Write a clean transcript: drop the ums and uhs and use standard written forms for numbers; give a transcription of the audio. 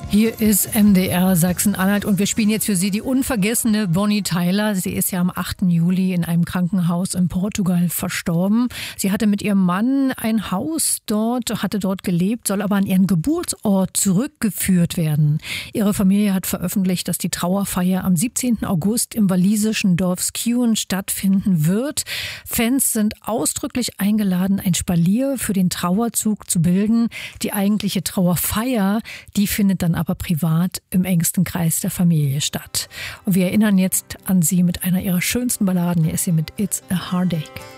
Hier ist MDR Sachsen-Anhalt und wir spielen jetzt für Sie die unvergessene Bonnie Tyler. Sie ist ja am 8. Juli in einem Krankenhaus in Portugal verstorben. Sie hatte mit ihrem Mann ein Haus dort, hatte dort gelebt, soll aber an ihren Geburtsort zurückgeführt werden. Ihre Familie hat veröffentlicht, dass die Trauerfeier am 17. August im walisischen Dorf Skewen stattfinden wird. Fans sind ausdrücklich eingeladen, ein Spalier für den Trauerzug zu bilden. Die eigentliche Trauerfeier, die findet dann aber privat im engsten Kreis der Familie statt. Und wir erinnern jetzt an sie mit einer ihrer schönsten Balladen. Hier ist sie mit It's a Heartache.